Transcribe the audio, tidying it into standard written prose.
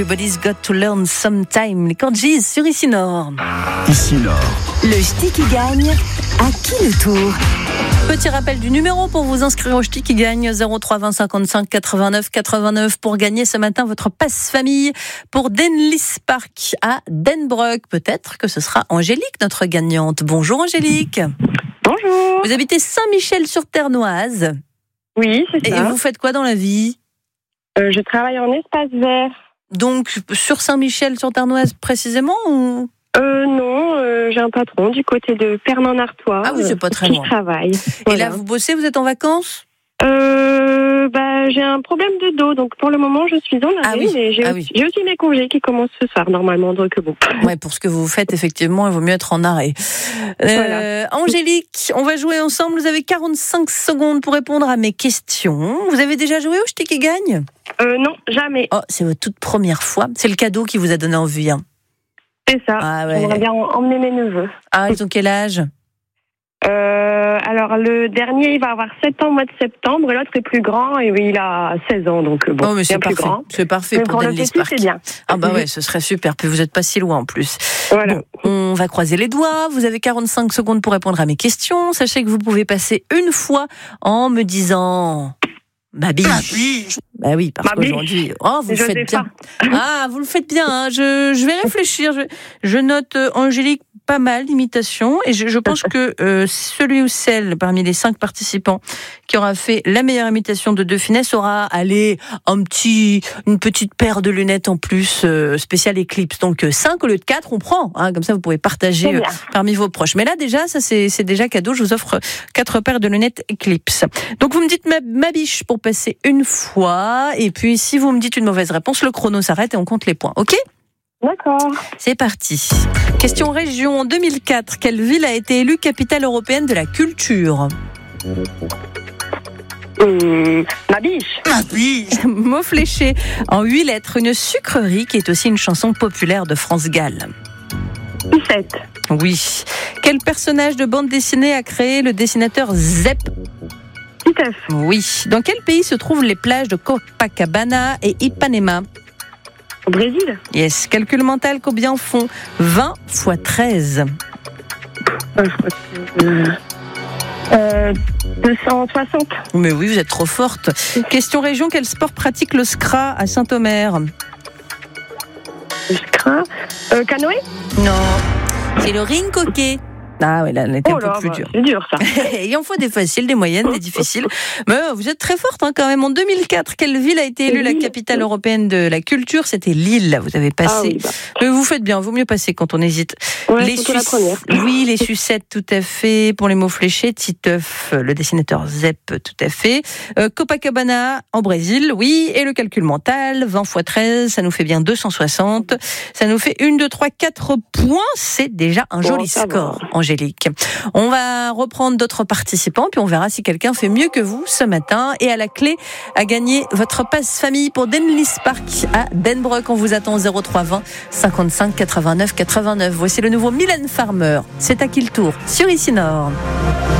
Everybody's got to learn sometime. Les Corgis sur Ici Nord. Ici Nord. Le ch'ti qui gagne, à qui le tour? Petit rappel du numéro pour vous inscrire au ch'ti qui gagne, 03 20 55 89 89 pour gagner ce matin votre passe-famille pour Denlis Park à Denbroek. Peut-être que ce sera Angélique, notre gagnante. Bonjour Angélique. Bonjour. Vous habitez Saint-Michel-sur-Ternoise. Oui, c'est ça. Et vous faites quoi dans la vie? Je travaille en espace vert. Donc sur Saint-Michel-sur-Ternoise précisément ou... Non, j'ai un patron du côté de Pernan-Artois. Ah oui, c'est pas très qui loin. travaille. Et Voilà. là, vous bossez, vous êtes en vacances? J'ai un problème de dos, donc pour le moment, je suis en arrêt. Ah oui. Mais j'ai aussi mes congés qui commencent ce soir, normalement, donc bon. Ouais, pour ce que vous faites, effectivement, il vaut mieux être en arrêt. Voilà. Angélique, on va jouer ensemble. Vous avez 45 secondes pour répondre à mes questions. Vous avez déjà joué au ch'ti qui gagne? Non, jamais. Oh, c'est votre toute première fois. C'est le cadeau qui vous a donné envie. Hein. C'est ça. Ah ouais. J'aimerais bien emmener mes neveux. Ah, ils ont quel âge? Alors, le dernier, il va avoir 7 ans au mois de septembre, et l'autre est plus grand, et oui, il a 16 ans, donc bon, Oh, mais c'est bien plus parfait. grand. C'est parfait Mais pour pour le Denlis petit, Park. c'est bien. Ah bah ouais, ce serait super. Puis vous n'êtes pas si loin en plus. Voilà. Bon, on va croiser les doigts. Vous avez 45 secondes pour répondre à mes questions. Sachez que vous pouvez passer une fois en me disant... Ma biche. Bah oui, parce Ma biche. qu'aujourd'hui, oh, vous le Je faites sais bien. pas. Ah, vous le faites bien. Hein. Je vais réfléchir. Je note Angélique pas mal d'imitations et je pense que celui ou celle parmi les 5 participants qui aura fait la meilleure imitation de De Funès aura une petite paire de lunettes en plus spéciale Eclipse. Donc 5 au lieu de 4, on prend. Hein, comme ça, vous pouvez partager parmi vos proches. Mais là déjà, ça c'est déjà cadeau. Je vous offre 4 paires de lunettes Eclipse. Donc vous me dites ma biche pour passer une fois. Et puis si vous me dites une mauvaise réponse, le chrono s'arrête et on compte les points. Ok ? D'accord. C'est parti. Question région. En 2004, quelle ville a été élue capitale européenne de la culture? Ma biche. Mot fléché. En 8 lettres, une sucrerie qui est aussi une chanson populaire de France Gall. 17. Oui. Quel personnage de bande dessinée a créé le dessinateur Zep? Titeuf. Oui. Dans quel pays se trouvent les plages de Copacabana et Ipanema? Au Brésil. Yes. Calcul mental, combien font 20 x 13? 260. Mais oui, vous êtes trop forte. Question région, quel sport pratique le SCRA à Saint-Omer? Je crains. Canoë. Non, c'est le ring hockey. Ah ouais, là, on était un peu plus dur. C'est dur ça. Il en faut des faciles, des moyennes, des difficiles. Mais vous êtes très forte hein, quand même. En 2004, quelle ville a été élue la capitale européenne de la culture? C'était Lille. Vous avez passé. Ah oui, bah. Mais vous faites bien. Vaut mieux passer quand on hésite. Ouais, surtout la première. Oui, les sucettes, tout à fait. Pour les mots fléchés, Titeuf, le dessinateur Zep, tout à fait. Copacabana en Brésil, oui. Et le calcul mental, 20 x 13, ça nous fait bien 260. Ça nous fait 1, 2, 3, 4 points. C'est déjà un joli score, Angélique. On va reprendre d'autres participants, puis on verra si quelqu'un fait mieux que vous ce matin. Et à la clé, à gagner votre passe-famille pour Denlis Park à Denbroek. On vous attend 03 20 55 89 89. Voici le nouveau Mylène Farmer. C'est à qui le tour sur Ici Nord.